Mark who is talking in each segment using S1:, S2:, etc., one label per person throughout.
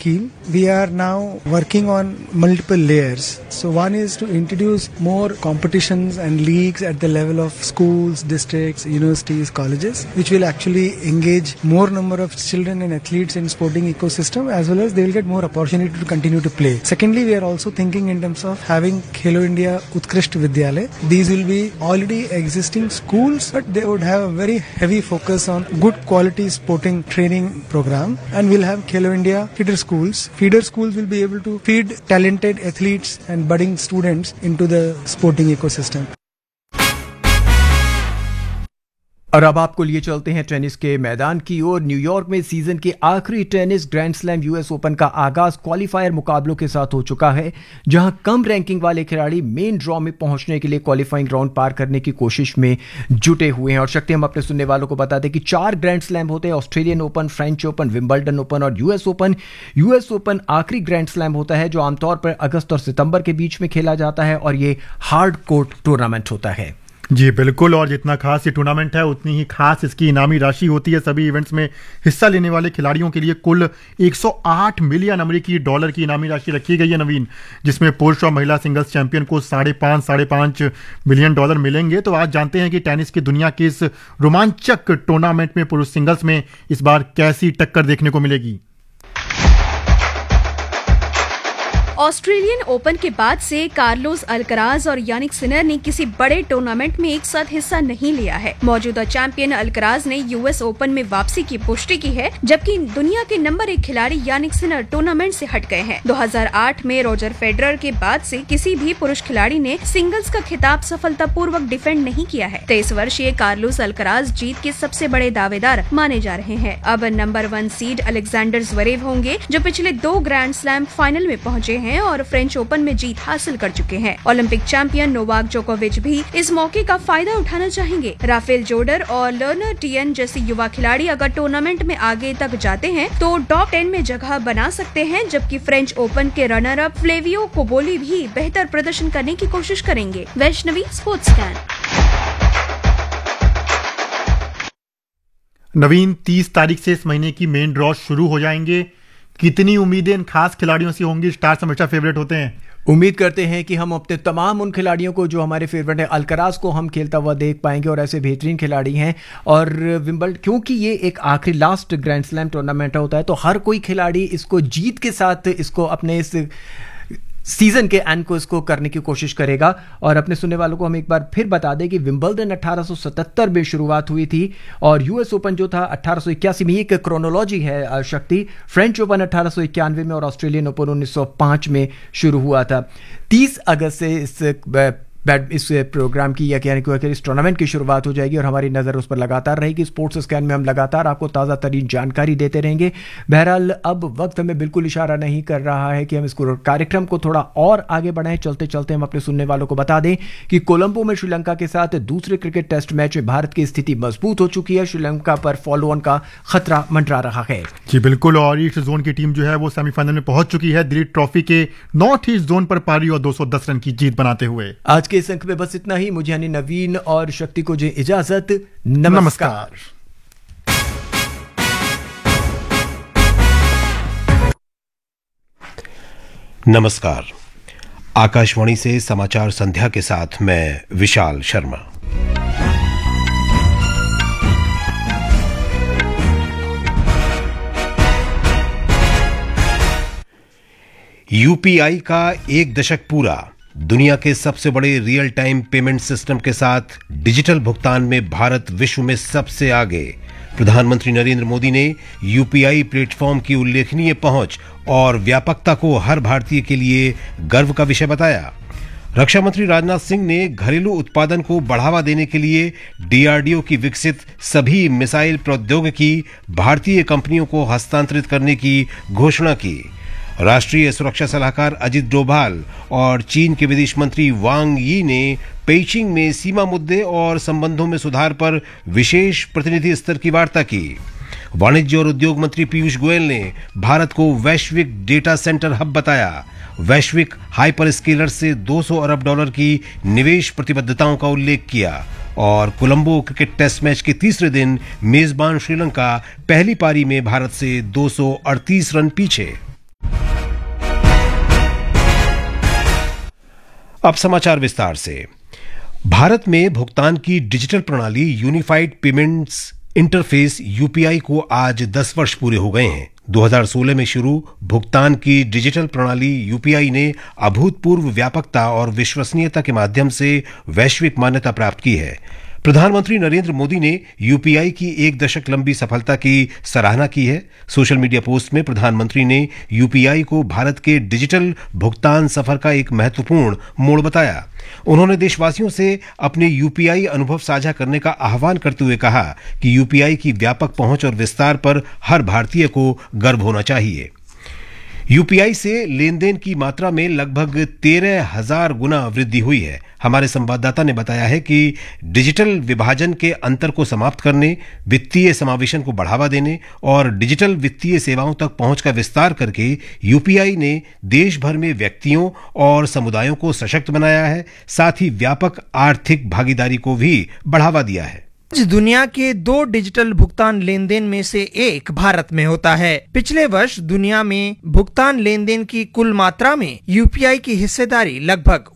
S1: scheme, we are now working on multiple layers. So one is to introduce more competitions and leagues at the level of schools, districts, universities, colleges, which will actually engage more number of children and athletes in sporting ecosystem, as well as they will get more opportunity to continue to play. Secondly, we are also thinking in terms of having Khelo India Utkrisht Vidyalay. These will be already existing schools, but they would have a very heavy focus on good quality sporting training program, and we'll have Khelo India feeder schools. Feeder schools will be able to feed talented athletes and budding students into the sporting ecosystem.
S2: और अब आपको लिए चलते हैं tennis के मैदान की ओर। New York में सीजन के आखिरी tennis grand slam US open का आगाज क्वालिफायर मुकाबलों के साथ हो चुका है, जहां कम रैंकिंग वाले खिलाड़ी मेन ड्रॉ में पहुंचने के लिए क्वालिफाइंग राउंड पार करने की कोशिश में जुटे हुए हैं। और शक्ति, हम अपने सुनने वालों को बता दें कि 4 ग्रैंड स्लैम होते हैं: Australian open, French open, Wimbledon open और यूएस ओपन। यूएस ओपन आखिरी ग्रैंड स्लैम होता है जो आमतौर पर अगस्त और सितंबर के बीच में खेला जाता है, और ये हार्ड कोर्ट टूर्नामेंट होता है।
S3: जी बिल्कुल, और जितना खास ये टूर्नामेंट है उतनी ही खास इसकी इनामी राशि होती है। सभी इवेंट्स में हिस्सा लेने वाले खिलाड़ियों के लिए कुल 108 मिलियन अमेरिकी डॉलर की इनामी राशि रखी गई है नवीन, जिसमें पुरुष और महिला सिंगल्स चैंपियन को 5.5 मिलियन डॉलर मिलेंगे। तो आज जानते हैं कि टेनिस की दुनिया के इस रोमांचक टूर्नामेंट में पुरुष सिंगल्स में इस बार कैसी टक्कर देखने को मिलेगी।
S4: ऑस्ट्रेलियन ओपन के बाद से कार्लोस अल्कराज और यानिक सिनर ने किसी बड़े टूर्नामेंट में एक साथ हिस्सा नहीं लिया है। मौजूदा चैंपियन अल्कराज ने यूएस ओपन में वापसी की पुष्टि की है, जबकि दुनिया के नंबर 1 खिलाड़ी यानिक सिनर टूर्नामेंट से हट गए हैं। 2008 में रॉजर फेडरर के बाद से किसी भी पुरुष खिलाड़ी ने सिंगल्स का खिताब सफलतापूर्वक डिफेंड नहीं किया है। 23 वर्षीय कार्लोस अल्कराज जीत के सबसे बड़े दावेदार माने जा रहे हैं। अब नंबर 1 सीड अलेक्जेंडर ज़्वेरेव होंगे, जो पिछले 2 ग्रैंड स्लैम फाइनल में पहुंचे हैं और फ्रेंच ओपन में जीत हासिल कर चुके हैं। ओलंपिक चैंपियन नोवाक जोकोविच भी इस मौके का फायदा उठाना चाहेंगे। राफेल जोडर और लर्नर टियन जैसे युवा खिलाड़ी अगर टूर्नामेंट में आगे तक जाते हैं तो टॉप 10 में जगह बना सकते हैं, जबकि फ्रेंच ओपन के रनर अप फ्लेवियो कोबोली भी बेहतर प्रदर्शन करने की कोशिश करेंगे। Vaishnavi, sports scan.
S3: नवीन, 30 तारीख से इस महीने की मेन ड्रॉ शुरू हो जाएंगे। कितनी उम्मीदें इन खास खिलाड़ियों से होंगी? स्टार्स हमेशा फेवरेट होते हैं।
S2: उम्मीद करते हैं कि हम अपने तमाम उन खिलाड़ियों को जो हमारे फेवरेट है, अल्कराज को हम खेलता हुआ देख पाएंगे, और ऐसे बेहतरीन खिलाड़ी हैं। और विंबलडन, क्योंकि ये एक आखिरी लास्ट ग्रैंड स्लैम टूर्नामेंट होता है, तो हर कोई खिलाड़ी इसको जीत के साथ इसको अपने इस सीजन के एंड को इसको करने की कोशिश करेगा। और अपने सुनने वालों को हम एक बार फिर बता दें कि विंबलडन 1877 में शुरुआत हुई थी, और यूएस ओपन जो था 1881 में। एक क्रोनोलॉजी है शक्ति। फ्रेंच ओपन 1891 में और ऑस्ट्रेलियन ओपन 1905 में शुरू हुआ था। 30 अगस्त से इस प्रोग्राम की या इस टूर्नामेंट की शुरुआत हो जाएगी, और हमारी नज़र उस पर लगातार रहेगी। स्पोर्ट्स स्कैन में हम लगातार आपको ताज़ा तरीन जानकारी देते रहेंगे। बहरहाल अब वक्त हमें बिल्कुल इशारा नहीं कर रहा है कि हम इस कार्यक्रम को थोड़ा और आगे बढ़ाएं। चलते चलते हम अपने सुनने वालों को बता दें कि कोलंबो में श्रीलंका के साथ दूसरे क्रिकेट टेस्ट मैच में भारत की स्थिति मजबूत हो चुकी है। श्रीलंका पर फॉलो ऑन का खतरा मंडरा रहा है।
S3: जी बिल्कुल, और ईस्ट जोन की टीम जो है वो सेमीफाइनल में पहुंच चुकी है, दिलीप ट्रॉफी के नॉर्थ ईस्ट जोन पर पारी और 210 रन की जीत बनाते हुए।
S2: आज इस अंक में बस इतना ही। मुझे यानी नवीन और शक्ति को जे इजाजत। नमस्कार।
S5: नमस्कार। आकाशवाणी से समाचार संध्या के साथ मैं विशाल शर्मा। यूपीआई का 1 दशक पूरा। दुनिया के सबसे बड़े रियल टाइम पेमेंट सिस्टम के साथ डिजिटल भुगतान में भारत विश्व में सबसे आगे। प्रधानमंत्री नरेंद्र मोदी ने यूपीआई प्लेटफॉर्म की उल्लेखनीय पहुंच और व्यापकता को हर भारतीय के लिए गर्व का विषय बताया। रक्षा मंत्री राजनाथ सिंह ने घरेलू उत्पादन को बढ़ावा देने के लिए डीआरडीओ की विकसित सभी मिसाइल प्रौद्योगिकी भारतीय कंपनियों को हस्तांतरित करने की घोषणा की। राष्ट्रीय सुरक्षा सलाहकार अजित डोभाल और चीन के विदेश मंत्री वांग यी ने पेइचिंग में सीमा मुद्दे और संबंधों में सुधार पर विशेष प्रतिनिधि स्तर की वार्ता की। वाणिज्य और उद्योग मंत्री पीयूष गोयल ने भारत को वैश्विक डेटा सेंटर हब बताया। वैश्विक हाइपर स्केलर से 200 अरब डॉलर की निवेश प्रतिबद्धताओं का उल्लेख किया। और कोलंबो क्रिकेट टेस्ट मैच के तीसरे दिन मेजबान श्रीलंका पहली पारी में भारत से 238 रन पीछे। अब समाचार विस्तार से। भारत में भुगतान की डिजिटल प्रणाली यूनिफाइड पेमेंट्स इंटरफेस यूपीआई को आज 10 वर्ष पूरे हो गए हैं। 2016 में शुरू भुगतान की डिजिटल प्रणाली यूपीआई ने अभूतपूर्व व्यापकता और विश्वसनीयता के माध्यम से वैश्विक मान्यता प्राप्त की है। प्रधानमंत्री नरेंद्र मोदी ने यूपीआई की 1 दशक लंबी सफलता की सराहना की है। सोशल मीडिया पोस्ट में प्रधानमंत्री ने यूपीआई को भारत के डिजिटल भुगतान सफर का एक महत्वपूर्ण मोड़ बताया। उन्होंने देशवासियों से अपने यूपीआई अनुभव साझा करने का आह्वान करते हुए कहा कि यूपीआई की व्यापक पहुंच और विस्तार पर हर भारतीय को गर्व होना चाहिए। यूपीआई से लेन देन की मात्रा में लगभग 13,000 गुना वृद्धि हुई है। हमारे संवाददाता ने बताया है कि डिजिटल विभाजन के अंतर को समाप्त करने, वित्तीय समावेशन को बढ़ावा देने और डिजिटल वित्तीय सेवाओं तक पहुंच का विस्तार करके यूपीआई ने देश भर में व्यक्तियों और समुदायों को सशक्त बनाया है, साथ ही व्यापक आर्थिक भागीदारी को भी बढ़ावा दिया है।
S6: आज दुनिया के 2 डिजिटल भुगतान लेन देन में से एक भारत में होता है। पिछले वर्ष दुनिया में भुगतान लेन देन की कुल मात्रा में यूपीआई की हिस्सेदारी लगभग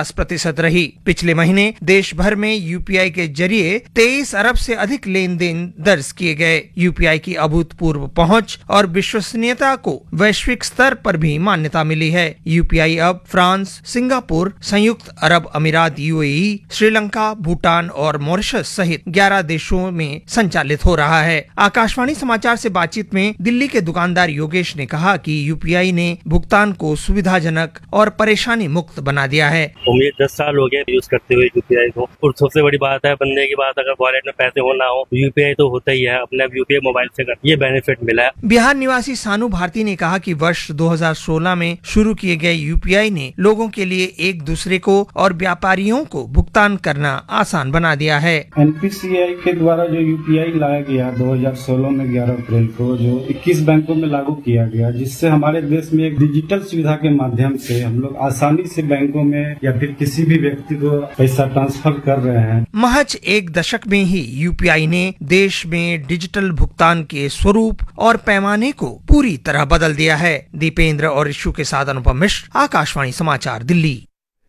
S6: 49% रही। पिछले महीने देश भर में यूपीआई के जरिए 23 अरब से अधिक लेन देन दर्ज किए गए। यूपीआई की अभूतपूर्व पहुंच और विश्वसनीयता को वैश्विक स्तर पर भी मान्यता मिली है। यूपीआई अब फ्रांस, सिंगापुर, संयुक्त अरब अमीरात यूएई, श्रीलंका, भूटान और मॉरिशस सहित 11 देशों में संचालित हो रहा है। आकाशवाणी समाचार से बातचीत में दिल्ली के दुकानदार योगेश ने कहा कि यूपीआई ने भुगतान को सुविधाजनक और परेशानी मुक्त बना दिया है।
S7: मुझे 10 साल हो गए यूज करते हुए यूपीआई को, और सबसे बड़ी बात है बनने की बात, अगर वॉलेट में पैसे हो ना हो यूपीआई तो होता ही है, अपने यूपीआई मोबाइल से कर, ये बेनिफिट मिला है।
S6: बिहार निवासी सानू भारती ने कहा कि वर्ष 2016 में शुरू किए गए यूपीआई ने लोगों के लिए एक दूसरे को और व्यापारियों को भुगतान करना आसान बना दिया है।
S8: एनपीसीआई के द्वारा जो यूपीआई लाया गया 2016 में 11 अप्रैल को, जो 21 बैंकों में लागू किया गया, जिससे हमारे देश में एक डिजिटल सुविधा के माध्यम से हम लोग आसानी से बैंकों में या फिर किसी भी व्यक्ति को पैसा ट्रांसफर कर रहे हैं।
S6: महज 1 दशक में ही यूपीआई ने देश में डिजिटल भुगतान के स्वरूप और पैमाने को पूरी तरह बदल दिया है। दीपेंद्र और इशू के साथ अनुपम मिश्र, आकाशवाणी समाचार, दिल्ली।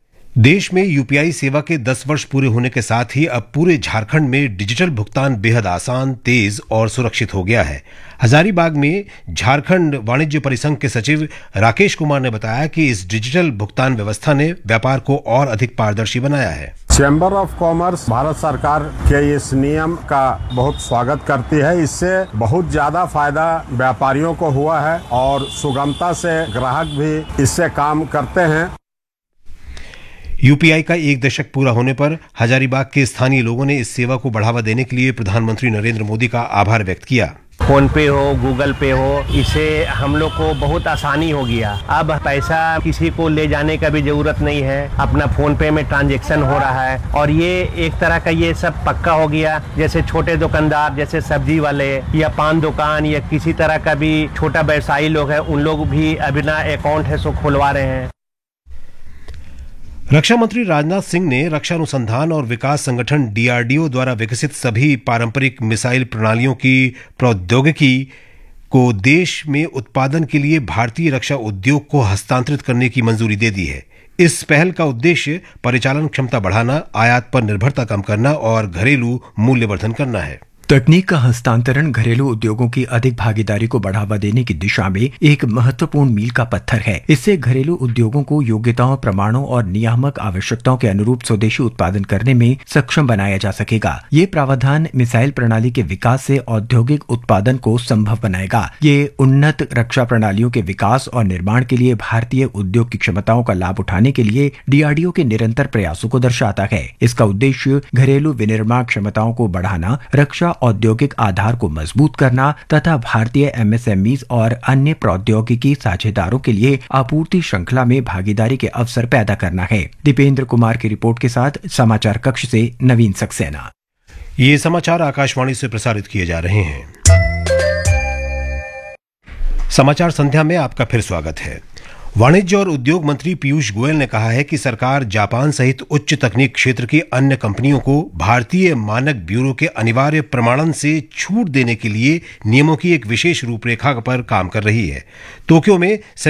S5: देश में यूपीआई सेवा के 10 वर्ष पूरे होने के साथ ही अब पूरे झारखंड में डिजिटल भुगतान बेहद आसान, तेज और सुरक्षित हो गया है। हजारीबाग में झारखंड वाणिज्य परिसंघ के सचिव राकेश कुमार ने बताया कि इस डिजिटल भुगतान व्यवस्था ने व्यापार को और अधिक पारदर्शी बनाया है।
S9: चैम्बर ऑफ कॉमर्स भारत सरकार के इस नियम का बहुत स्वागत करती है। इससे बहुत ज्यादा फायदा व्यापारियों को हुआ है और सुगमता से ग्राहक भी इससे काम करते हैं।
S5: यूपीआई का 1 दशक पूरा होने पर हजारीबाग के स्थानीय लोगों ने इस सेवा को बढ़ावा देने के लिए प्रधानमंत्री नरेंद्र मोदी का आभार व्यक्त किया।
S10: फोन पे हो, गूगल पे हो, इससे हम लोग को बहुत आसानी हो गया। अब पैसा किसी को ले जाने का भी जरूरत नहीं है, अपना फोन पे में ट्रांजैक्शन हो रहा है और ये एक तरह का ये सब पक्का हो गया। जैसे छोटे दुकानदार, जैसे सब्जी वाले या पान दुकान या किसी तरह का भी छोटा व्यवसायी लोग हैं, उन लोग भी अपना अकाउंट है सो खुलवा रहे हैं।
S5: रक्षा मंत्री राजनाथ सिंह ने रक्षा अनुसंधान और विकास संगठन डीआरडीओ द्वारा विकसित सभी पारंपरिक मिसाइल प्रणालियों की प्रौद्योगिकी को देश में उत्पादन के लिए भारतीय रक्षा उद्योग को हस्तांतरित करने की मंजूरी दे दी है। इस पहल का उद्देश्य परिचालन क्षमता बढ़ाना, आयात पर निर्भरता कम करना और घरेलू मूल्यवर्धन करना है।
S2: तकनीक का हस्तांतरण घरेलू उद्योगों की अधिक भागीदारी को बढ़ावा देने की दिशा में एक महत्वपूर्ण मील का पत्थर है। इससे घरेलू उद्योगों को योग्यताओं, प्रमाणों और नियामक आवश्यकताओं के अनुरूप स्वदेशी उत्पादन करने में सक्षम बनाया जा सकेगा। ये प्रावधान मिसाइल प्रणाली के विकास से औद्योगिक उत्पादन को संभव बनाएगा। ये उन्नत रक्षा प्रणालियों के विकास और निर्माण के लिए भारतीय उद्योग की क्षमताओं का लाभ उठाने के लिए डीआरडीओ के निरंतर प्रयासों को दर्शाता है। इसका उद्देश्य घरेलू विनिर्माण क्षमताओं को बढ़ाना, रक्षा औद्योगिक आधार को मजबूत करना तथा भारतीय एमएसएमईज और अन्य प्रौद्योगिकी साझेदारों के लिए आपूर्ति श्रृंखला में भागीदारी के अवसर पैदा करना है। दीपेंद्र कुमार की रिपोर्ट के साथ समाचार कक्ष से नवीन सक्सेना।
S5: ये समाचार आकाशवाणी से प्रसारित किए जा रहे हैं। समाचार संध्या में आपका फिर स्वागत है। वाणिज्य और उद्योग मंत्री पीयूष गोयल ने कहा है कि सरकार जापान सहित उच्च तकनीक क्षेत्र की अन्य कंपनियों को भारतीय मानक ब्यूरो के अनिवार्य प्रमाणन से छूट देने के लिए नियमों की एक विशेष रूपरेखा पर काम कर रही है। टोक्यो में